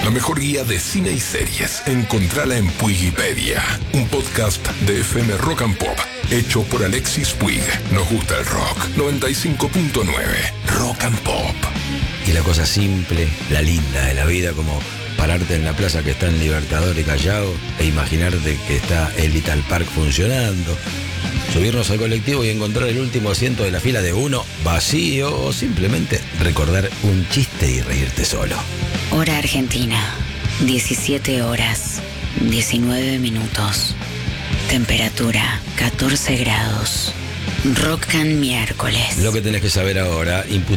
La mejor guía de cine y series. Encontrala en Puigipedia, un podcast de FM Rock and Pop, hecho por Alexis Puig. Nos gusta el rock. 95.9 Rock and Pop. Y la cosa simple, la linda de la vida, como pararte en la plaza que está en Libertador y Callao e imaginarte que está el Vital Park funcionando, subirnos al colectivo y encontrar el último asiento de la fila de uno vacío, o simplemente recordar un chiste y reírte solo. Hora Argentina, 17 horas, 19 minutos. Temperatura, 14 grados. Rock and miércoles. Lo que tenés que saber ahora,